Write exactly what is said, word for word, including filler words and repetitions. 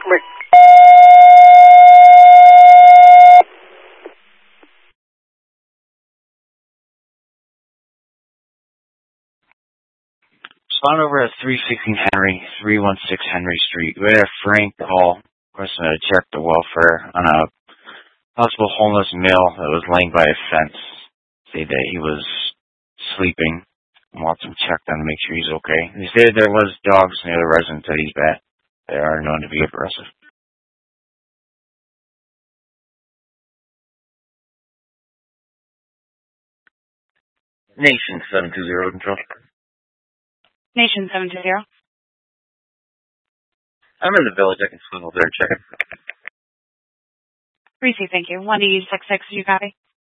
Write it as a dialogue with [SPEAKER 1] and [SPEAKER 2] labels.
[SPEAKER 1] for me.
[SPEAKER 2] Spawn over at three sixteen Henry, three one six Henry Street. We had Frank call, requesting to check the welfare on a possible homeless male that was laying by a fence. Say that he was sleeping and wants him checked on to make sure he's okay. He stated there was dogs near the residence that he's at. They are known to be aggressive. Nation seven two zero control.
[SPEAKER 3] Nation seven two zero.
[SPEAKER 2] I'm in the village. I can swing over there and check it.
[SPEAKER 3] Receive, thank you. one D six six, do you copy?